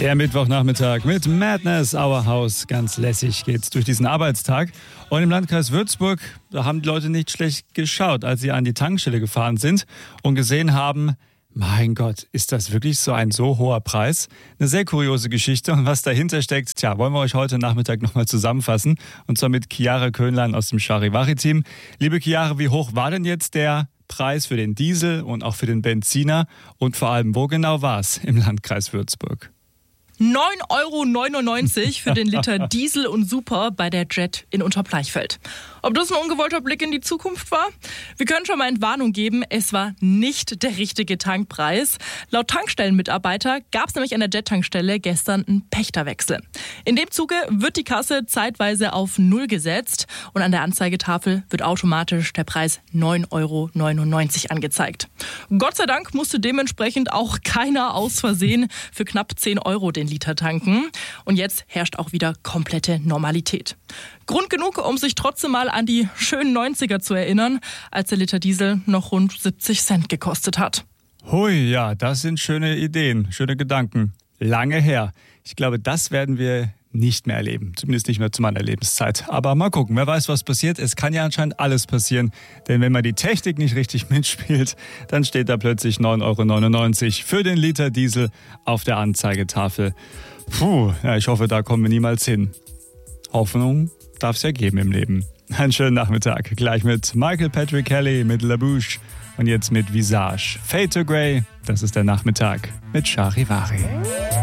Der Mittwochnachmittag mit Madness Our House. Ganz lässig geht's durch diesen Arbeitstag. Und im Landkreis Würzburg, da haben die Leute nicht schlecht geschaut, als sie an die Tankstelle gefahren sind und gesehen haben, mein Gott, ist das wirklich so ein so hoher Preis? Eine sehr kuriose Geschichte und was dahinter steckt, wollen wir euch heute Nachmittag nochmal zusammenfassen. Und zwar mit Chiara Köhnlein aus dem Charivari-Team. Liebe Chiara, wie hoch war denn jetzt der Preis für den Diesel und auch für den Benziner? Und vor allem, wo genau war es im Landkreis Würzburg? 9,99 € für den Liter Diesel und Super bei der Jet in Unterbleichfeld. Ob das ein ungewollter Blick in die Zukunft war? Wir können schon mal Entwarnung geben, es war nicht der richtige Tankpreis. Laut Tankstellenmitarbeiter gab es nämlich an der Jet-Tankstelle gestern einen Pächterwechsel. In dem Zuge wird die Kasse zeitweise auf 0 gesetzt und an der Anzeigetafel wird automatisch der Preis 9,99 € angezeigt. Gott sei Dank musste dementsprechend auch keiner aus Versehen für knapp 10 € den Liter tanken. Und jetzt herrscht auch wieder komplette Normalität. Grund genug, um sich trotzdem mal an die schönen 90er zu erinnern, als der Liter Diesel noch rund 70 Cent gekostet hat. Hui, ja, das sind schöne Ideen, schöne Gedanken. Lange her. Ich glaube, das werden wir nicht mehr erleben. Zumindest nicht mehr zu meiner Lebenszeit. Aber mal gucken, wer weiß, was passiert. Es kann ja anscheinend alles passieren. Denn wenn man die Technik nicht richtig mitspielt, dann steht da plötzlich 9,99 € für den Liter Diesel auf der Anzeigetafel. Puh, ja, ich hoffe, da kommen wir niemals hin. Hoffnung darf es ja geben im Leben. Einen schönen Nachmittag. Gleich mit Michael Patrick Kelly, mit La Bouche und jetzt mit Visage. Fade to Grey, das ist der Nachmittag mit Charivari.